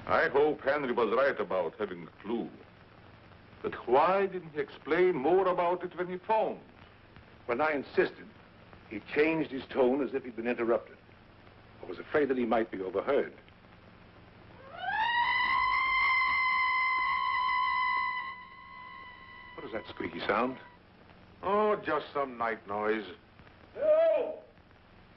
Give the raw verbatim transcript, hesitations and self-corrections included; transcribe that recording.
I hope Henry was right about having a clue. But why didn't he explain more about it when he phoned? When I insisted, he changed his tone as if he'd been interrupted. I was afraid that he might be overheard. What is that squeaky sound? Oh, just some night noise.